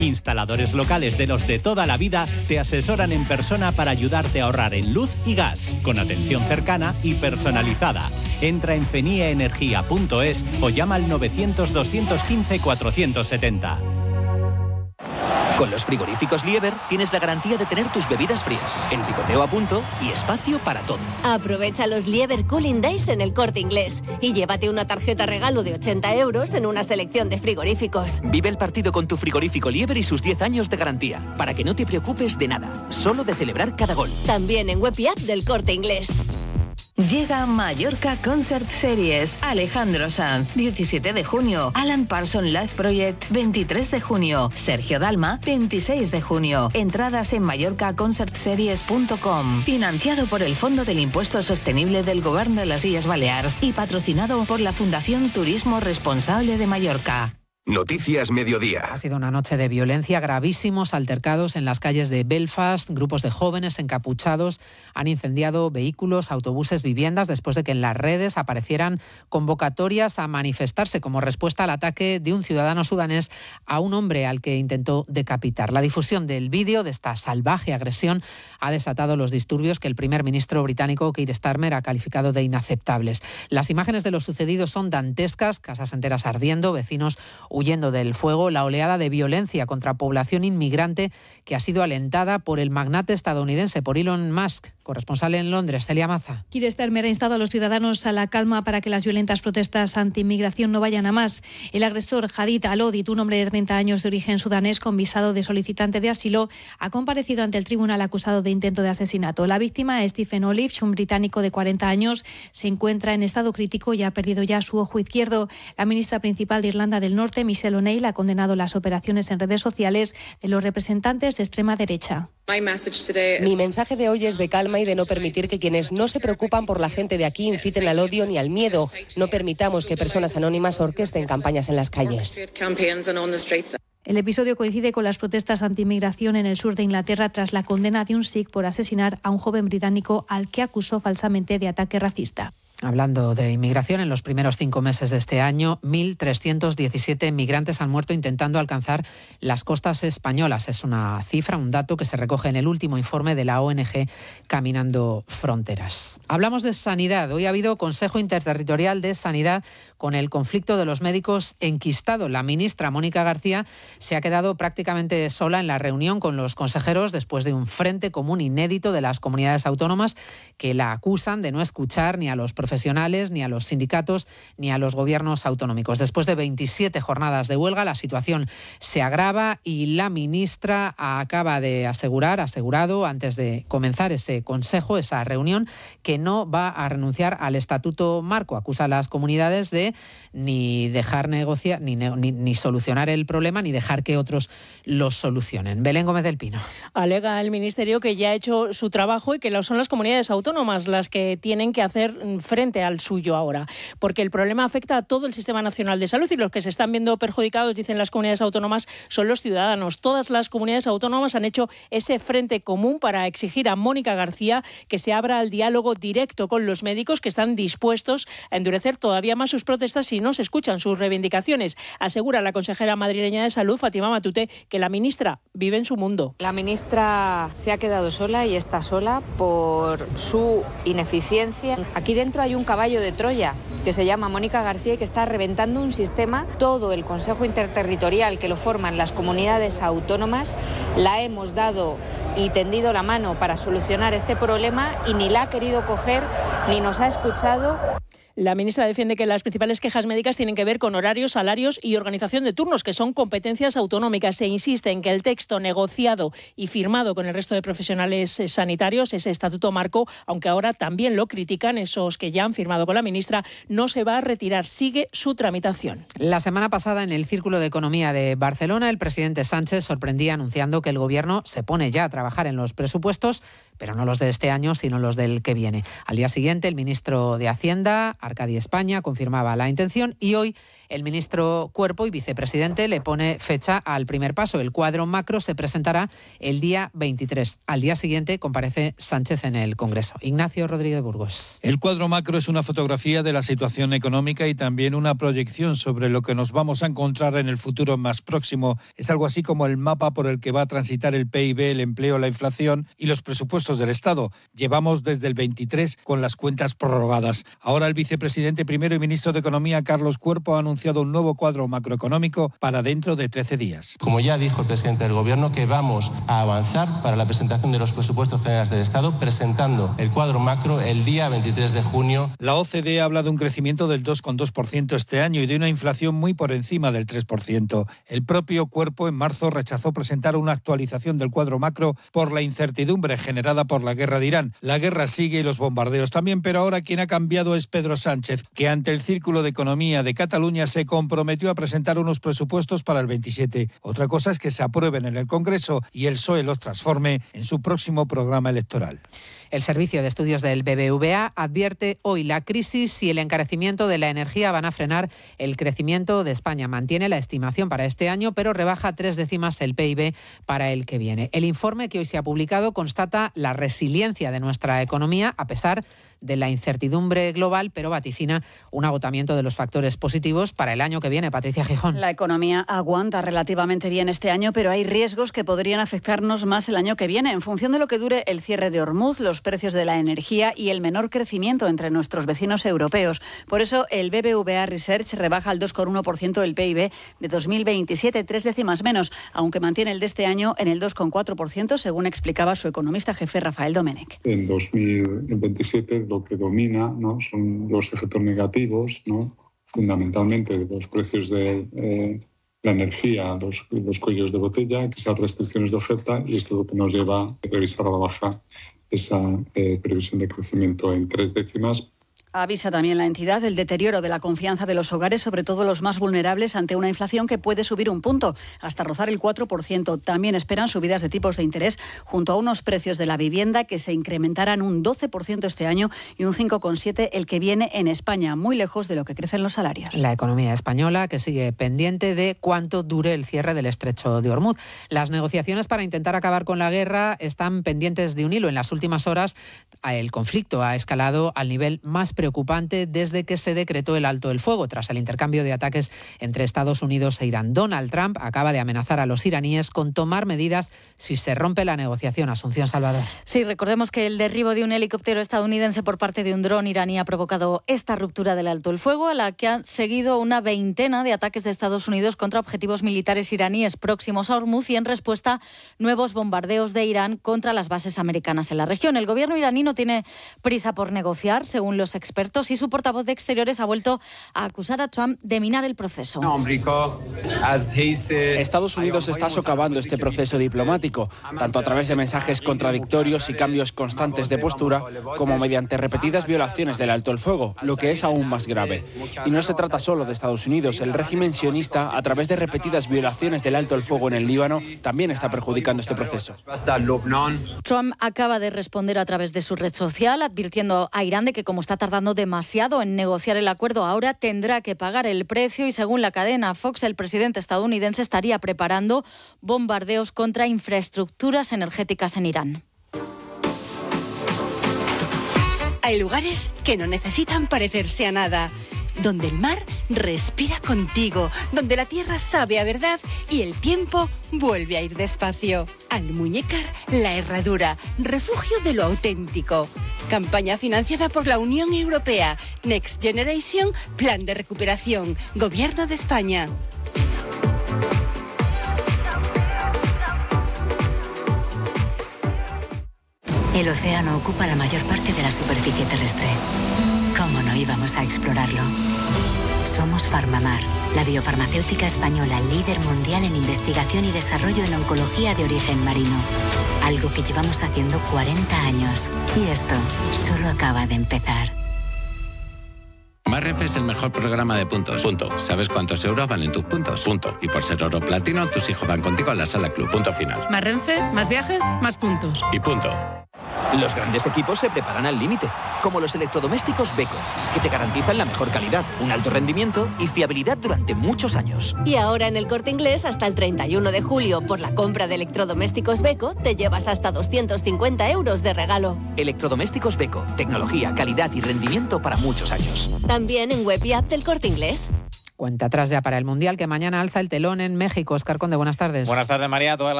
Instaladores locales de los de toda la vida te asesoran en persona para ayudarte a ahorrar en luz y gas, con atención cercana y personalizada. Entra en feniaenergia.es o llama al 900 215 470. Con los frigoríficos Lieber tienes la garantía de tener tus bebidas frías, el picoteo a punto y espacio para todo. Aprovecha los Lieber Cooling Days en El Corte Inglés y llévate una tarjeta regalo de 80 euros en una selección de frigoríficos. Vive el partido con tu frigorífico Lieber y sus 10 años de garantía, para que no te preocupes de nada, solo de celebrar cada gol. También en web y app del Corte Inglés. Llega Mallorca Concert Series. Alejandro Sanz, 17 de junio. Alan Parsons Live Project, 23 de junio. Sergio Dalma, 26 de junio. Entradas en mallorcaconcertseries.com. Financiado por el Fondo del Impuesto Sostenible del Gobierno de las Illes Balears y patrocinado por la Fundación Turismo Responsable de Mallorca. Noticias Mediodía. Ha sido una noche de violencia, gravísimos altercados en las calles de Belfast. Grupos de jóvenes encapuchados han incendiado vehículos, autobuses, viviendas después de que en las redes aparecieran convocatorias a manifestarse como respuesta al ataque de un ciudadano sudanés a un hombre al que intentó decapitar. La difusión del vídeo de esta salvaje agresión ha desatado los disturbios que el primer ministro británico Keir Starmer ha calificado de inaceptables. Las imágenes de lo sucedido son dantescas, casas enteras ardiendo, vecinos huyendo del fuego, la oleada de violencia contra población inmigrante que ha sido alentada por el magnate estadounidense, por Elon Musk. Corresponsal en Londres, Celia Maza. Keir Starmer ha instado a los ciudadanos a la calma para que las violentas protestas anti-inmigración no vayan a más. El agresor Hadid Al-Odid, un hombre de 30 años de origen sudanés con visado de solicitante de asilo, ha comparecido ante el tribunal acusado de intento de asesinato. La víctima, Stephen Olive, un británico de 40 años, se encuentra en estado crítico y ha perdido ya su ojo izquierdo. La ministra principal de Irlanda del Norte, Michelle O'Neill, ha condenado las operaciones en redes sociales de los representantes de extrema derecha. Mi mensaje de hoy es de calma y de no permitir que quienes no se preocupan por la gente de aquí inciten al odio ni al miedo. No permitamos que personas anónimas orquesten campañas en las calles. El episodio coincide con las protestas anti-inmigración en el sur de Inglaterra tras la condena de un sikh por asesinar a un joven británico al que acusó falsamente de ataque racista. Hablando de inmigración, en los primeros 5 meses de este año, 1.317 migrantes han muerto intentando alcanzar las costas españolas. Es una cifra, un dato que se recoge en el último informe de la ONG Caminando Fronteras. Hablamos de sanidad. Hoy ha habido Consejo Interterritorial de Sanidad con el conflicto de los médicos enquistado. La ministra Mónica García se ha quedado prácticamente sola en la reunión con los consejeros después de un frente común inédito de las comunidades autónomas que la acusan de no escuchar ni a los profesionales, ni a los sindicatos, ni a los gobiernos autonómicos. Después de 27 jornadas de huelga, la situación se agrava y la ministra acaba de asegurado antes de comenzar ese consejo, esa reunión, que no va a renunciar al Estatuto Marco. Acusa a las comunidades de ni dejar negociar, ni solucionar el problema, ni dejar que otros los solucionen. Belén Gómez del Pino. Alega el Ministerio que ya ha hecho su trabajo y que son las comunidades autónomas las que tienen que hacer frente al suyo ahora, porque el problema afecta a todo el Sistema Nacional de Salud y los que se están viendo perjudicados, dicen las comunidades autónomas, son los ciudadanos. Todas las comunidades autónomas han hecho ese frente común para exigir a Mónica García que se abra al diálogo directo con los médicos, que están dispuestos a endurecer todavía más sus protestas si no se escuchan sus reivindicaciones. Asegura la consejera madrileña de Salud, Fátima Matute, que la ministra vive en su mundo. La ministra se ha quedado sola y está sola por su ineficiencia. Aquí dentro hay un caballo de Troya que se llama Mónica García y que está reventando un sistema. Todo el Consejo Interterritorial que lo forman las comunidades autónomas la hemos dado y tendido la mano para solucionar este problema y ni la ha querido coger ni nos ha escuchado. La ministra defiende que las principales quejas médicas tienen que ver con horarios, salarios y organización de turnos, que son competencias autonómicas. Se insiste en que el texto negociado y firmado con el resto de profesionales sanitarios, ese Estatuto Marco, aunque ahora también lo critican esos que ya han firmado con la ministra, no se va a retirar, sigue su tramitación. La semana pasada, en el Círculo de Economía de Barcelona, el presidente Sánchez sorprendía anunciando que el Gobierno se pone ya a trabajar en los presupuestos, pero no los de este año, sino los del que viene. Al día siguiente, el ministro de Hacienda, Arcadi España, confirmaba la intención y hoy el ministro Cuerpo y vicepresidente le pone fecha al primer paso. El cuadro macro se presentará el día 23. Al día siguiente comparece Sánchez en el Congreso. Ignacio Rodríguez Burgos. El cuadro macro es una fotografía de la situación económica y también una proyección sobre lo que nos vamos a encontrar en el futuro más próximo. Es algo así como el mapa por el que va a transitar el PIB, el empleo, la inflación y los presupuestos del Estado. Llevamos desde el 23 con las cuentas prorrogadas. Ahora el vicepresidente primero y ministro de Economía, Carlos Cuerpo, ha anunciado un nuevo cuadro macroeconómico para dentro de 13 días. Como ya dijo el presidente del Gobierno, que vamos a avanzar para la presentación de los presupuestos generales del Estado, presentando el cuadro macro el día 23 de junio. La OCDE habla de un crecimiento del 2,2% este año y de una inflación muy por encima del 3%. El propio Cuerpo en marzo rechazó presentar una actualización del cuadro macro por la incertidumbre generada por la guerra de Irán. La guerra sigue y los bombardeos también, pero ahora quien ha cambiado es Pedro Sánchez, que ante el Círculo de Economía de Cataluña se comprometió a presentar unos presupuestos para el 27. Otra cosa es que se aprueben en el Congreso y el PSOE los transforme en su próximo programa electoral. El Servicio de Estudios del BBVA advierte hoy la crisis y el encarecimiento de la energía van a frenar el crecimiento de España. Mantiene la estimación para este año, pero rebaja 3 décimas el PIB para el que viene. El informe que hoy se ha publicado constata la resiliencia de nuestra economía a pesar de la incertidumbre global, pero vaticina un agotamiento de los factores positivos para el año que viene. Patricia Gijón. La economía aguanta relativamente bien este año, pero hay riesgos que podrían afectarnos más el año que viene en función de lo que dure el cierre de Hormuz, los precios de la energía y el menor crecimiento entre nuestros vecinos europeos. Por eso el BBVA Research rebaja al 2,1% el PIB de 2027, 3 décimas menos, aunque mantiene el de este año en el 2,4%, según explicaba su economista jefe Rafael Domènech. En 2027 lo que domina, ¿no?, son los efectos negativos, ¿no?, fundamentalmente de los precios de la energía, los cuellos de botella, que sean restricciones de oferta, y esto es lo que nos lleva a revisar a la baja esa previsión de crecimiento en 3 décimas. Avisa también la entidad del deterioro de la confianza de los hogares, sobre todo los más vulnerables, ante una inflación que puede subir un punto, hasta rozar el 4%. También esperan subidas de tipos de interés, junto a unos precios de la vivienda que se incrementarán un 12% este año y un 5,7% el que viene en España, muy lejos de lo que crecen los salarios. La economía española que sigue pendiente de cuánto dure el cierre del estrecho de Hormuz. Las negociaciones para intentar acabar con la guerra están pendientes de un hilo. En las últimas horas el conflicto ha escalado al nivel más preocupante desde que se decretó el alto el fuego tras el intercambio de ataques entre Estados Unidos e Irán. Donald Trump acaba de amenazar a los iraníes con tomar medidas si se rompe la negociación. Asunción Salvador. Sí, recordemos que el derribo de un helicóptero estadounidense por parte de un dron iraní ha provocado esta ruptura del alto el fuego, a la que han seguido una veintena de ataques de Estados Unidos contra objetivos militares iraníes próximos a Hormuz y en respuesta nuevos bombardeos de Irán contra las bases americanas en la región. El gobierno iraní no tiene prisa por negociar, según los expertos, y su portavoz de Exteriores ha vuelto a acusar a Trump de minar el proceso. Estados Unidos está socavando este proceso diplomático, tanto a través de mensajes contradictorios y cambios constantes de postura, como mediante repetidas violaciones del alto el fuego, lo que es aún más grave. Y no se trata solo de Estados Unidos. El régimen sionista, a través de repetidas violaciones del alto el fuego en el Líbano, también está perjudicando este proceso. Trump acaba de responder a través de su red social, advirtiendo a Irán de que, como está tardando demasiado en negociar el acuerdo, ahora tendrá que pagar el precio, y según la cadena Fox, el presidente estadounidense estaría preparando bombardeos contra infraestructuras energéticas en Irán. Hay lugares que no necesitan parecerse a nada, donde el mar respira contigo, donde la tierra sabe a verdad y el tiempo vuelve a ir despacio. Almuñécar, La Herradura, refugio de lo auténtico. Campaña financiada por la Unión Europea. Next Generation, Plan de Recuperación, Gobierno de España. El océano ocupa la mayor parte de la superficie terrestre. ¿Cómo no íbamos a explorarlo? Somos Farmamar, la biofarmacéutica española líder mundial en investigación y desarrollo en oncología de origen marino. Algo que llevamos haciendo 40 años. Y esto solo acaba de empezar. MyRenfe es el mejor programa de puntos. Punto. ¿Sabes cuántos euros valen tus puntos? Punto. Y por ser oro platino, tus hijos van contigo a la sala club. Punto final. MyRenfe, más viajes, más puntos. Y punto. Los grandes equipos se preparan al límite, como los electrodomésticos Beko, que te garantizan la mejor calidad, un alto rendimiento y fiabilidad durante muchos años. Y ahora en El Corte Inglés, hasta el 31 de julio, por la compra de electrodomésticos Beko, te llevas hasta 250 euros de regalo. Electrodomésticos Beko, tecnología, calidad y rendimiento para muchos años. También en web y app del Corte Inglés. Cuenta atrás ya para el Mundial, que mañana alza el telón en México. Óscar Conde, buenas tardes. Buenas tardes, María. Todas las